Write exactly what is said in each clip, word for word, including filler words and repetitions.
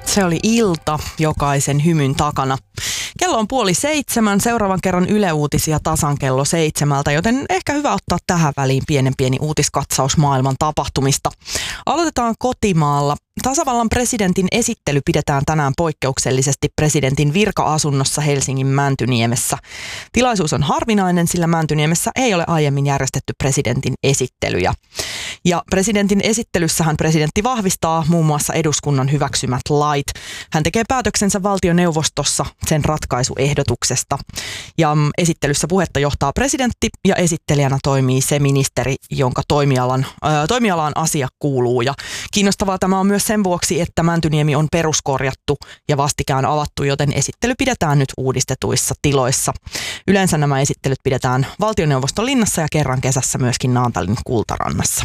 Se oli Ilta jokaisen hymyn takana. Kello on puoli seitsemän, seuraavan kerran Yle Uutisia tasan kello seitsemältä, joten ehkä hyvä ottaa tähän väliin pienen pieni uutiskatsaus maailman tapahtumista. Aloitetaan kotimaalla. Tasavallan presidentin esittely pidetään tänään poikkeuksellisesti presidentin virka-asunnossa Helsingin Mäntyniemessä. Tilaisuus on harvinainen, sillä Mäntyniemessä ei ole aiemmin järjestetty presidentin esittelyjä. Ja presidentin esittelyssähän presidentti vahvistaa muun muassa eduskunnan hyväksymät lait. Hän tekee päätöksensä valtioneuvostossa sen ratkaisuehdotuksesta. Ja esittelyssä puhetta johtaa presidentti ja esittelijänä toimii se ministeri, jonka toimialan, ää, toimialaan asia kuuluu. Ja kiinnostavaa tämä on myös sen vuoksi, että Mäntyniemi on peruskorjattu ja vastikään avattu, joten esittely pidetään nyt uudistetuissa tiloissa. Yleensä nämä esittelyt pidetään valtioneuvoston linnassa ja kerran kesässä myöskin Naantalin Kultarannassa.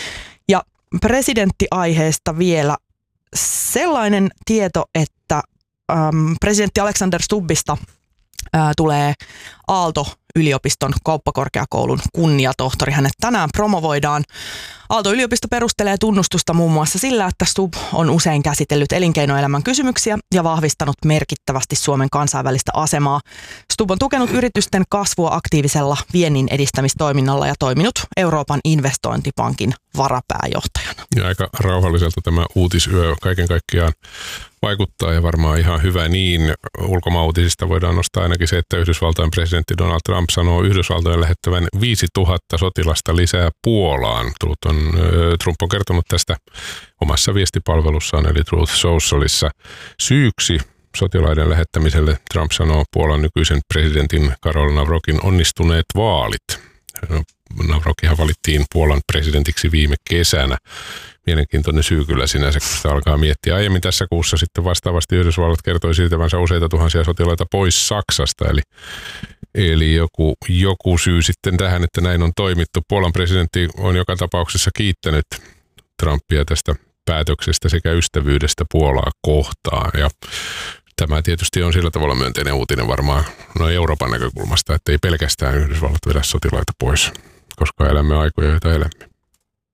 Ja presidenttiaiheesta vielä sellainen tieto, että äm, presidentti Alexander Stubbista ää, tulee Aalto-yliopiston kauppakorkeakoulun kunniatohtori. Hänet tänään promovoidaan. Aalto-yliopisto perustelee tunnustusta muun muassa sillä, että Stubb on usein käsitellyt elinkeinoelämän kysymyksiä ja vahvistanut merkittävästi Suomen kansainvälistä asemaa. Stubb on tukenut yritysten kasvua aktiivisella viennin edistämistoiminnalla ja toiminut Euroopan investointipankin varapääjohtajana. Ja aika rauhalliselta tämä uutisyö kaiken kaikkiaan vaikuttaa ja varmaan ihan hyvä niin. Ulkomaanuutisista voidaan nostaa ainakin se, että Yhdysvaltain presidentti Donald Trump sanoo Yhdysvaltojen lähettävän viisituhatta sotilasta lisää Puolaan. Trump on kertonut tästä omassa viestipalvelussaan eli Truth Socialissa. Syyksi sotilaiden lähettämiselle Trump sanoo Puolan nykyisen presidentin Karol Nawrockin onnistuneet vaalit. Nawrockihan valittiin Puolan presidentiksi viime kesänä. Mielenkiintoinen syy kyllä sinänsä, kun sitä alkaa miettiä. Aiemmin tässä kuussa sitten vastaavasti Yhdysvallat kertoi siirtävänsä useita tuhansia sotilaita pois Saksasta. Eli, eli joku, joku syy sitten tähän, että näin on toimittu. Puolan presidentti on joka tapauksessa kiittänyt Trumpia tästä päätöksestä sekä ystävyydestä Puolaa kohtaan. Ja tämä tietysti on sillä tavalla myönteinen uutinen varmaan no Euroopan näkökulmasta, että ei pelkästään Yhdysvallat vedä sotilaita pois, koska elämme aikoja, joita elämme.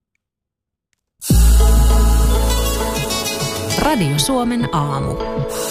Radio Suomen aamu.